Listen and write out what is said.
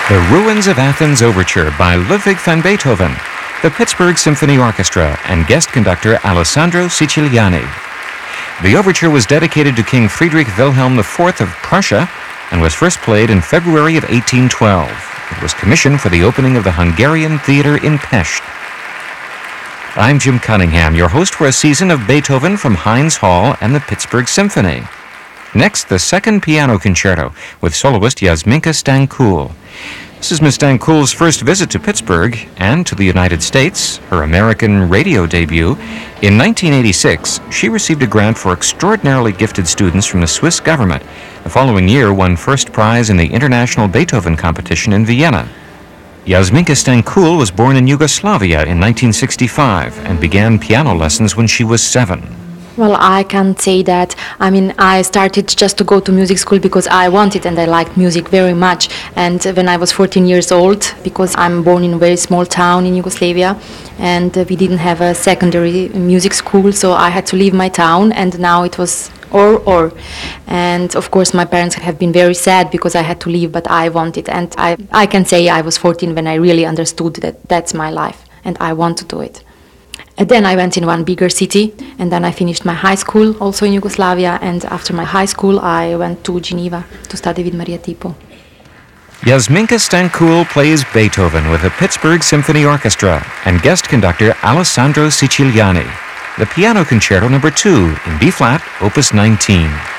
The Ruins of Athens Overture by Ludwig van Beethoven, the Pittsburgh Symphony Orchestra, and guest conductor Alessandro Siciliani. The overture was dedicated to King Friedrich Wilhelm IV of Prussia and was first played in February of 1812. It was commissioned for the opening of the Hungarian Theater in Pest. I'm Jim Cunningham, your host for a season of Beethoven from Heinz Hall and the Pittsburgh Symphony. Next, the second piano concerto with soloist Jasminka Stankoul. This is Miss Stankoul's first visit to Pittsburgh and to the United States, her American radio debut. In 1986, she received a grant for extraordinarily gifted students from the Swiss government. The following year, won first prize in the International Beethoven Competition in Vienna. Jasminka Stankoul was born in Yugoslavia in 1965 and began piano lessons when she was 7. Well, I can't say that. I started just to go to music school because I wanted and I liked music very much. And when I was 14 years old, because I'm born in a very small town in Yugoslavia, and we didn't have a secondary music school, so I had to leave my town, and now it was or. And of course my parents have been very sad because I had to leave, but I wanted. And I can say I was 14 when I really understood that that's my life and I want to do it. And then I went in one bigger city, and then I finished my high school also in Yugoslavia, and after my high school I went to Geneva to study with Maria Tipo. Jasminka Stankoul plays Beethoven with the Pittsburgh Symphony Orchestra and guest conductor Alessandro Siciliani. The Piano Concerto No. 2 in B-flat, Opus 19.